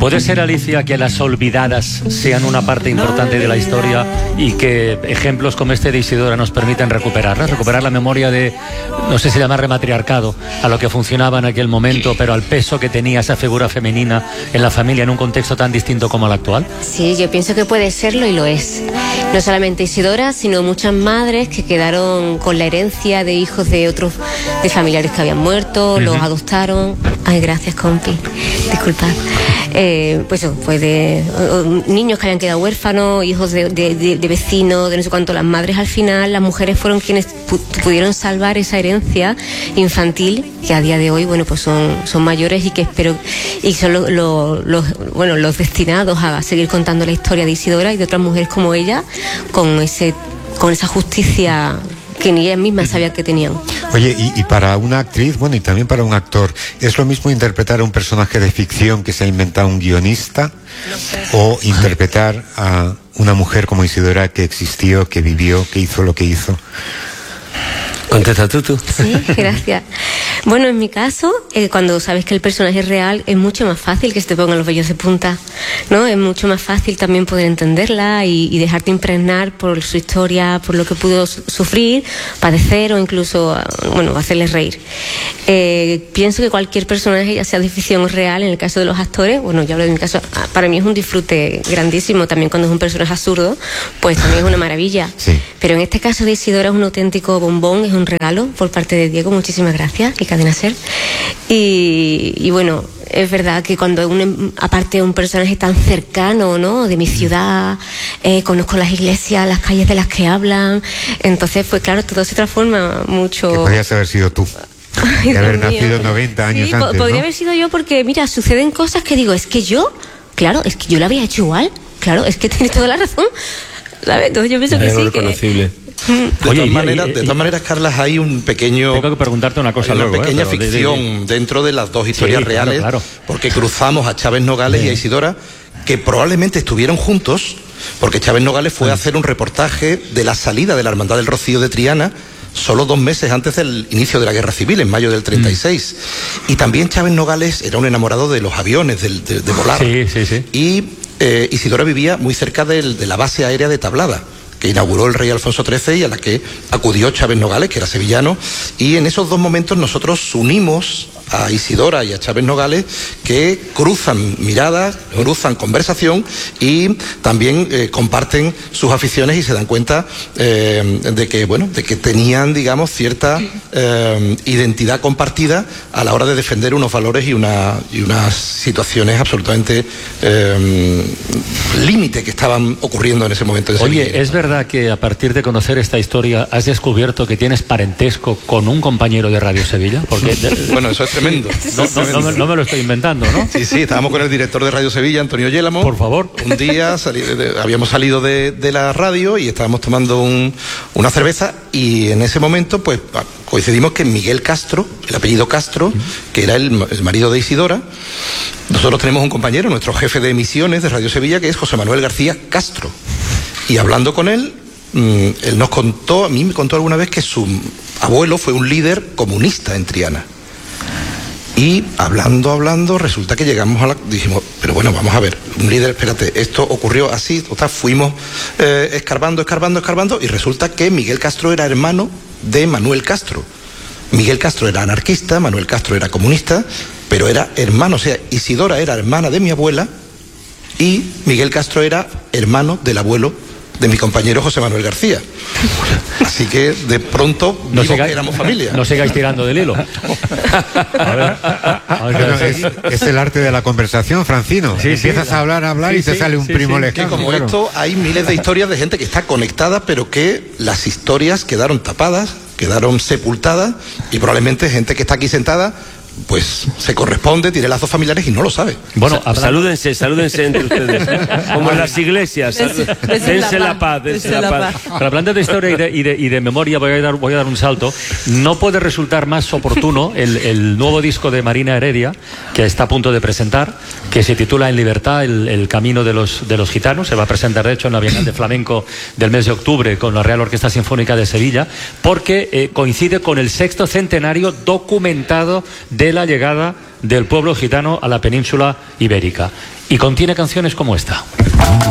¿Puede ser, Alicia, que las olvidadas sean una parte importante de la historia y que ejemplos como este de Isidora nos permitan recuperar la memoria de, no sé si llamarle matriarcado, a lo que funcionaba en aquel momento, pero al peso que tenía esa figura femenina en la familia en un contexto tan distinto como el actual? Sí, yo pienso que puede serlo y lo es. No solamente Isidora, sino muchas madres que quedaron con la herencia de hijos de otros, de familiares que habían muerto, los adoptaron. Ay, gracias, compi. Disculpad. Pues eso, pues de niños que habían quedado huérfanos, hijos de vecinos, de no sé cuánto. Las madres, al final, las mujeres fueron quienes pudieron salvar esa herencia infantil, que a día de hoy, bueno, pues son mayores y que espero, y son los destinados a seguir contando la historia de Isidora y de otras mujeres como ella, con esa justicia que ni ellas mismas sabían que tenían. Oye, y para una actriz, bueno, y también para un actor, ¿es lo mismo interpretar a un personaje de ficción que se ha inventado un guionista o interpretar a una mujer como Isidora que existió, que vivió, que hizo lo que hizo? Contesta tú. Sí, gracias. Bueno, en mi caso, cuando sabes que el personaje es real, es mucho más fácil que se te pongan los vellos de punta, ¿no? Es mucho más fácil también poder entenderla y dejarte impregnar por su historia, por lo que pudo sufrir, padecer o incluso, bueno, hacerles reír. Pienso que cualquier personaje, ya sea de ficción o real, en el caso de los actores, bueno, yo hablo de mi caso, para mí es un disfrute grandísimo. También cuando es un personaje absurdo, pues también es una maravilla. Sí. Pero en este caso de Isidora es un auténtico bombón, es un regalo por parte de Diego, muchísimas gracias, y Cadena Ser. Y bueno, es verdad que cuando aparte de un personaje tan cercano, ¿no?, de mi ciudad, conozco las iglesias, las calles de las que hablan, entonces pues claro, todo se transforma mucho. Que podrías haber sido tú. Ay, de haber Dios mío. nacido 90 años sí, antes, podría ¿no? haber sido yo, porque mira, suceden cosas que digo, es que yo lo había hecho igual, claro, es que tienes toda la razón, ¿sabes? Entonces yo pienso que Es sí, reconocible. De todas maneras, Carlas, hay un pequeño... Tengo que preguntarte una cosa luego. Una pequeña pero ficción dentro de las dos historias Sí, claro, reales, claro. porque cruzamos a Chávez Nogales y a Isidora, que probablemente estuvieron juntos, porque Chávez Nogales fue a hacer un reportaje de la salida de la Hermandad del Rocío de Triana, solo 2 meses antes del inicio de la Guerra Civil, en mayo del 36. Y también Chávez Nogales era un enamorado de los aviones, de volar. Sí. Y Isidora vivía muy cerca de la base aérea de Tablada, que inauguró el rey Alfonso XIII y a la que acudió Chávez Nogales, que era sevillano. Y en esos 2 momentos nosotros unimos a Isidora y a Chávez Nogales, que cruzan miradas, cruzan conversación y también comparten sus aficiones y se dan cuenta de que tenían, digamos, cierta identidad compartida a la hora de defender unos valores y unas situaciones absolutamente límite que estaban ocurriendo en ese momento. Oye, ¿es verdad que a partir de conocer esta historia has descubierto que tienes parentesco con un compañero de Radio Sevilla? Porque bueno, eso es tremendo. No me lo estoy inventando, ¿no? Sí, estábamos con el director de Radio Sevilla, Antonio Yélamo. Por favor. Un día habíamos salido de la radio y estábamos tomando una cerveza, y en ese momento pues coincidimos que Miguel Castro, el apellido Castro, que era el marido de Isidora, nosotros tenemos un compañero, nuestro jefe de emisiones de Radio Sevilla, que es José Manuel García Castro. Y hablando con él, él nos contó, a mí me contó alguna vez que su abuelo fue un líder comunista en Triana. Y hablando, resulta que llegamos dijimos, pero bueno, vamos a ver, un líder, espérate, esto ocurrió así, total, fuimos escarbando, y resulta que Miguel Castro era hermano de Manuel Castro. Miguel Castro era anarquista, Manuel Castro era comunista, pero era hermano, o sea, Isidora era hermana de mi abuela y Miguel Castro era hermano del abuelo de mi compañero José Manuel García. Así que de pronto que éramos familia. No sigáis tirando del hilo. Es el arte de la conversación, Francino. Empiezas a hablar y te sale un primo lejano. Que como esto hay miles de historias de gente que está conectada, pero que las historias quedaron tapadas, quedaron sepultadas, y probablemente gente que está aquí sentada pues se corresponde, tiene lazos familiares y no lo sabe. Bueno, salúdense entre ustedes, como en las iglesias. Dense la paz. Pero hablando de historia y de memoria, voy a dar un salto. No puede resultar más oportuno el nuevo disco de Marina Heredia, que está a punto de presentar, que se titula En Libertad, el camino de los gitanos. Se va a presentar, de hecho, en la Bienal de Flamenco del mes de octubre con la Real Orquesta Sinfónica de Sevilla, porque coincide con el 6º centenario documentado de la llegada del pueblo gitano a la península ibérica. y contiene canciones como esta.